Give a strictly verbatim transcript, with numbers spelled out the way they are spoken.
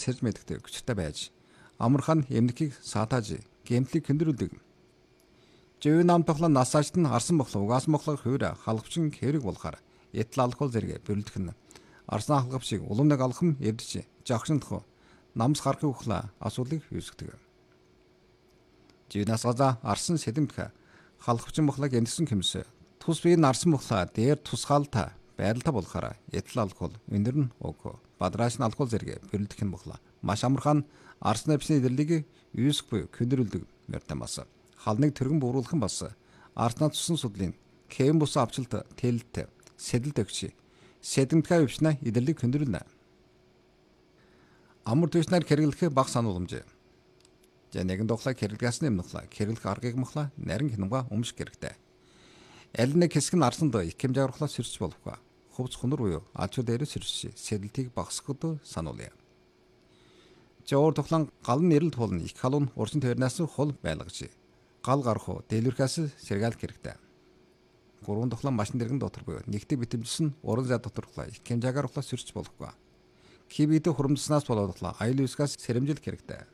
сэрж мэддэг хүчтэй байж амархан эмнэлгийг саатааж гэмтлийг хөндрүүлдэг. Живийн нам тоглон насаажт нь арсан бохлог угаасан бохлог хувира халгавчин хэрэг болохоор этл алкол зэрэг бэрэлдэх нь арсан халгавчийг улам нэг алхам эвдэж жагшиндах намс гарахын ухла асуудлыг үүсгэдэг. Живнаас газа арсан сэдэмтгэ халгавчин бохлог эндсэн хэмсэ тус биеийн арсан бохлоо дээр тусгаалта байралтай болохоор этл алкол өндөр нь ог бадрааш нь алкол зэрэг бэрэлдэх нь бохлоо маш амархан арсны бисний идэрлийг үүсэх буй хөндрүүлдэг мөртэн бас халныг тэргэн бууруулах нь бас арснаа тусан судлын кем бус авчилт тэлэлт сэдэлт өгч сэдэмтгэ өвчнө идэрлийг хөндрүүлнэ. Амар төснөр хэрэглэх баг санууламж. За нэгэн дохлоо хэрэглэсэн юм нөхлөө хэрэглэх аргыг мөхлөө нарийн хинамга өмшөх хэрэгтэй. Аль нэг хэсэг нь арсанд их хэмжээ оруулах сэрч болохгүй. Хувц хунар буюу алчуу дээр сэрч сэдэлтийг багасгахд сануулъя. Жоор тухлан гал нэрэлт болно их халуун урчин тэрнээс хол байлгаж гал гарах уу дэлгэрхээс сэргаал хэрэгтэй. Гурван тухлан машин дэргэн дотор буюу нэгтэй битэмжсэн уран зай доторхлаа их хэмжээгээр ухлаа сэрч болохгүй. Кибид хурамдснаас болоод тухлаа аюул үсгээс сэрэмжил хэрэгтэй.